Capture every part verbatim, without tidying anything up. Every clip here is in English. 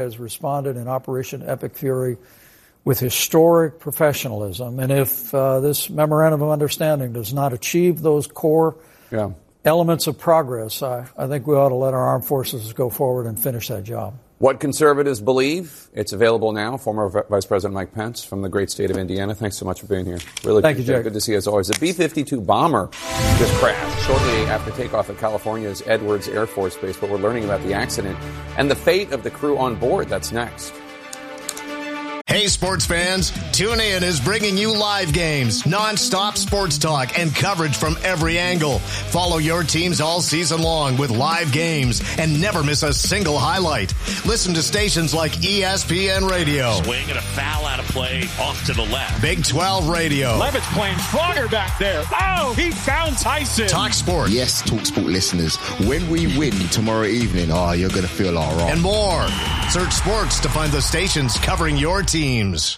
has responded in Operation Epic Fury with historic professionalism. And if uh, this memorandum of understanding does not achieve those core yeah. elements of progress, I, I think we ought to let our armed forces go forward and finish that job. What conservatives believe, it's available now. Former Vice President Mike Pence from the great state of Indiana. Thanks so much for being here. Really Thank you, Jake. Good to see you as always. The B fifty-two bomber just crashed shortly after takeoff at California's Edwards Air Force Base, but we're learning about the accident and the fate of the crew on board. That's next. Hey, sports fans, TuneIn is bringing you live games, nonstop sports talk, and coverage from every angle. Follow your teams all season long with live games and never miss a single highlight. Listen to stations like E S P N Radio. Swing and a foul out of play off to the left. Big twelve Radio. Levitt's playing stronger back there. Oh, he found Tyson. Talk Sport. Yes, Talk Sport listeners, when we win tomorrow evening, oh, you're going to feel all right. And more. Search sports to find the stations covering your teams.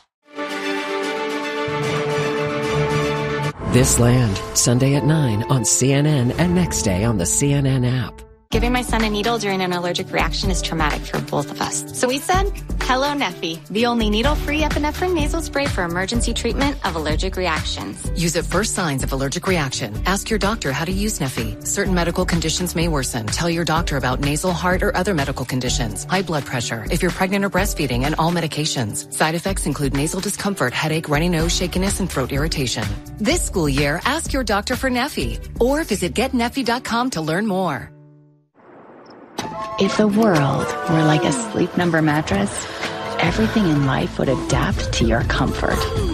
This Land, Sunday at nine on C N N and next day on the C N N app. Giving my son a needle during an allergic reaction is traumatic for both of us. So we said, hello, Neffy, the only needle-free epinephrine nasal spray for emergency treatment of allergic reactions. Use it for signs of allergic reaction. Ask your doctor how to use Neffy. Certain medical conditions may worsen. Tell your doctor about nasal, heart, or other medical conditions. High blood pressure, if you're pregnant or breastfeeding, and all medications. Side effects include nasal discomfort, headache, runny nose, shakiness, and throat irritation. This school year, ask your doctor for Neffy or visit get neffy dot com to learn more. If the world were like a Sleep Number mattress, everything in life would adapt to your comfort.